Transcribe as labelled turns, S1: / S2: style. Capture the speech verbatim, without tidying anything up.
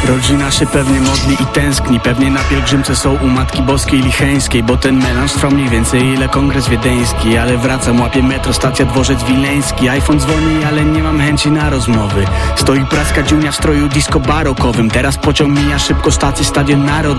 S1: Rodzina się pewnie modli i tęskni, pewnie na pielgrzymce są u Matki Boskiej Licheńskiej, bo ten melanż trwa mniej więcej ile kongres wiedeński. Ale wracam, łapię metro, stacja dworzec wileński. iPhone dzwoni, ale nie mam chęci na rozmowy. Stoi praska dziunia w stroju disco barokowym. Teraz pociąg mija szybko stację, Stadion Narodowy.